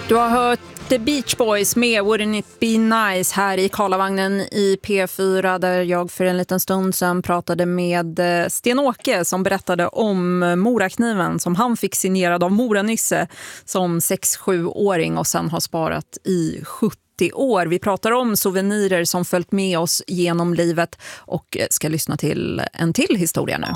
Du har hört The Beach Boys med Wouldn't It Be Nice här i Karlavagnen i P4, där jag för en liten stund sedan pratade med Sten-Åke som berättade om morakniven som han fick signerad av Moranisse som 6-7-åring och sen har sparat i 70 år. Vi pratar om souvenirer som följt med oss genom livet och ska lyssna till en till historia nu.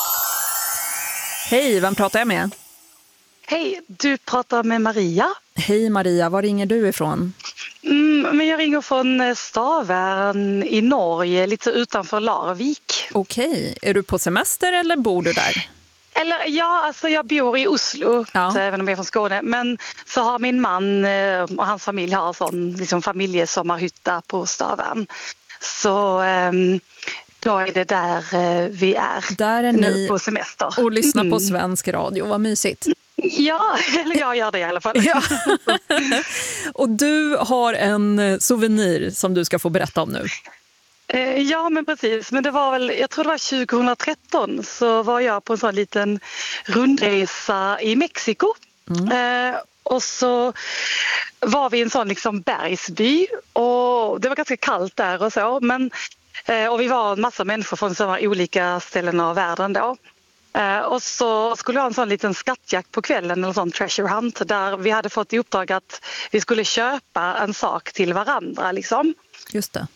Hej, vem pratar jag med? Hej, du pratar med Maria. Hej Maria, var ringer du ifrån? Men jag ringer från Stavern i Norge, lite utanför Larvik. Okej, är du på semester eller bor du där? Eller ja, alltså jag bor i Oslo, även om jag är från Skåne. Men så har min man och hans familj har sån liksom familjesommarhytta på Stavern. Så då är det där vi är, där är nu ni på semester. Och lyssnar på svensk radio, vad mysigt. Ja, eller jag gör det i alla fall. Ja. Och du har en souvenir som du ska få berätta om nu. Ja, men precis. Men det var väl, jag tror det var 2013 så var jag på en sån liten rundresa i Mexiko. Och så var vi i en sån liksom bergsby och det var ganska kallt där och så. Men, och vi var en massa människor från så olika ställen av världen då. Och så skulle jag ha en sån liten skattjakt på kvällen, en sån treasure hunt, där vi hade fått i uppdrag att vi skulle köpa en sak till varandra liksom. Just det.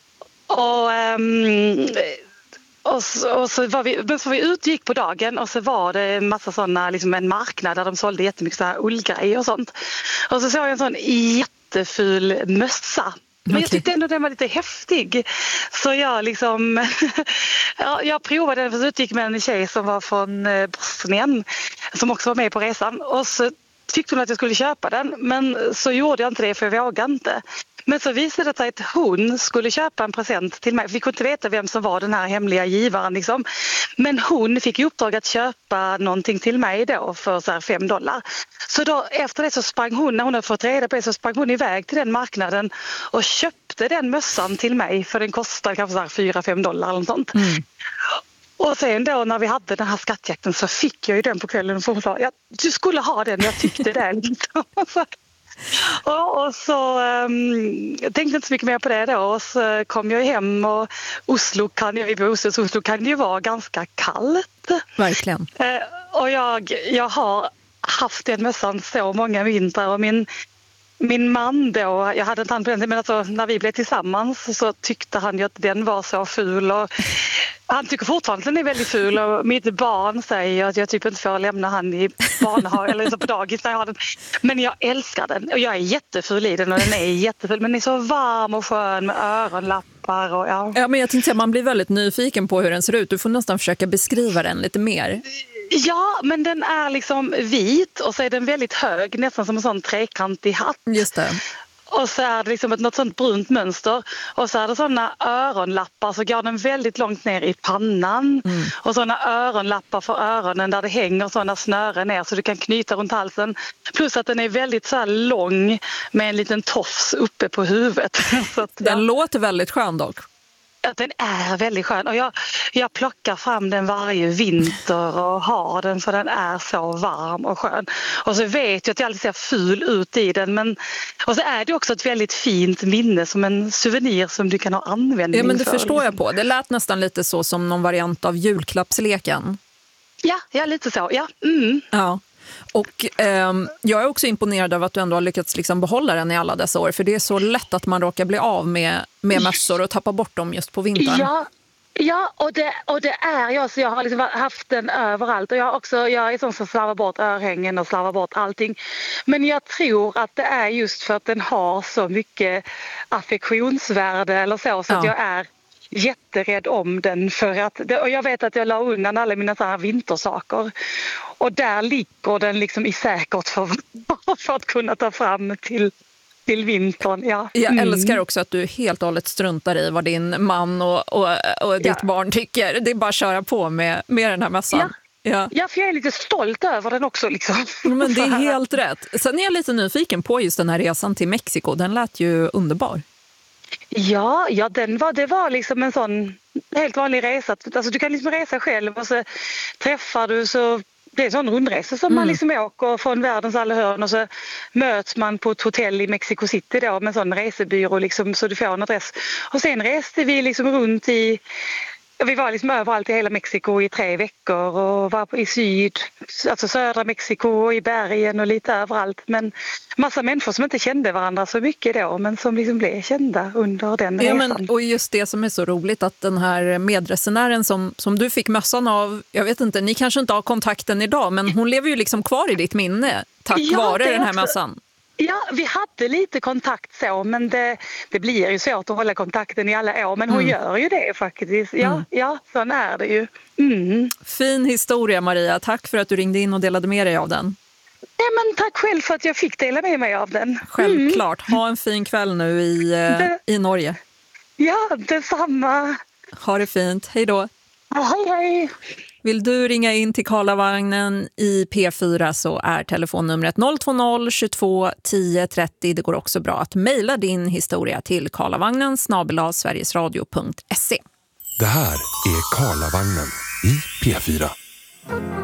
Och så var vi utgick på dagen och så var det en massa såna, liksom en marknad där de sålde jättemycket så här ullgrejer och sånt. Och så såg jag en sån jätteful mössa. Men jag tyckte ändå den var lite häftig. Så jag liksom jag provade den, för så utgick med en tjej som var från Bosnien som också var med på resan. Och så tyckte hon att jag skulle köpa den, men så gjorde jag inte det för jag vågade inte. Men så visade det sig att hon skulle köpa en present till mig. Vi kunde inte veta vem som var den här hemliga givaren liksom. Men hon fick i uppdrag att köpa någonting till mig då för så här $5. Så då efter det så sprang hon, när hon hade fått reda på det, så sprang hon iväg till den marknaden och köpte den mössan till mig, för den kostade kanske så här $4-5 eller något sånt. Och sen då när vi hade den här skattjakten så fick jag ju den på kvällen och hon sa, ja, du skulle ha den, jag tyckte det liksom. Och så tänkte inte så mycket mer på det då, och så kom jag hem och Oslo kan det ju vara ganska kallt. Verkligen. Och jag har haft den mössan så många vintrar, och min man då, jag hade inte hand på den, men alltså, när vi blev tillsammans så tyckte han ju att den var så ful, och han tycker fortfarande att den är väldigt ful, och mitt barn säger att jag typ inte får lämna han i barnhag eller så på dagis när jag har den. Men jag älskar den och jag är jätteful i den, och den är jätteful, men den är så varm och skön med öronlappar och Ja, men jag tänkte att man blir väldigt nyfiken på hur den ser ut. Du får nästan försöka beskriva den lite mer. Ja, men den är liksom vit och så är den väldigt hög, nästan som en sån trekantig hatt. Just det. Och så är det liksom något sånt brunt mönster. Och så är det sådana öronlappar, så går den väldigt långt ner i pannan. Och sådana öronlappar för öronen där det hänger sådana snören ner så du kan knyta runt halsen. Plus att den är väldigt så här lång med en liten tofs uppe på huvudet. Så att, den låter väldigt skön dock. Att den är väldigt skön, och jag plockar fram den varje vinter och har den, för den är så varm och skön. Och så vet jag att jag alltid ser ful ut i den, men och så är det också ett väldigt fint minne, som en souvenir som du kan ha användning för. Ja, men det förstår jag på. Det lät nästan lite så som någon variant av julklappsleken. Ja, lite så, ja. Ja. Och jag är också imponerad av att du ändå har lyckats liksom behålla den i alla dessa år. För det är så lätt att man råkar bli av med mössor och tappa bort dem just på vintern. Ja, och det är jag. Så jag har liksom haft den överallt. Och jag är sån som slarvar bort örhängen och slarvar bort allting. Men jag tror att det är just för att den har så mycket affektionsvärde eller så att jag är jätterädd om den, och jag vet att jag la undan alla mina såna här vintersaker, och där ligger den liksom i säkert för att kunna ta fram till vintern. Ja. Jag älskar också att du helt och hållet struntar i vad din man och ditt barn tycker. Det är bara att köra på med den här mössan. Ja, för jag är lite stolt över den också. Liksom. Men det är helt rätt. Sen är jag lite nyfiken på just den här resan till Mexiko. Den lät ju underbar. Ja, det var liksom en sån helt vanlig resa. Alltså, du kan liksom resa själv och så träffar du så det är en sån rundresa som man liksom åker från världens alla hörn och så möts man på ett hotell i Mexico City då med en sån resebyrå liksom, så du får en adress. Och sen reste vi liksom runt vi var liksom överallt i hela Mexiko i 3 veckor och var i alltså södra Mexiko och i bergen och lite överallt. Men massa människor som inte kände varandra så mycket då, men som liksom blev kända under den resan. Och just det som är så roligt att den här medresenären som du fick mössan av, jag vet inte, ni kanske inte har kontakten idag, men hon lever ju liksom kvar i ditt minne tack vare den här mössan. Ja, vi hade lite kontakt så, men det blir ju svårt att hålla kontakten i alla år. Men hon gör ju det faktiskt. Ja, sån är det ju. Fin historia, Maria. Tack för att du ringde in och delade med dig av den. Ja, men tack själv för att jag fick dela med mig av den. Självklart. Ha en fin kväll nu i Norge. Ja, detsamma. Ha det fint. Hej då. Hej. Vill du ringa in till Karlavagnen i P4 så är telefonnumret 020 22 10 30. Det går också bra att mejla din historia till karlavagnen@sverigesradio.se. Det här är Karlavagnen i P4.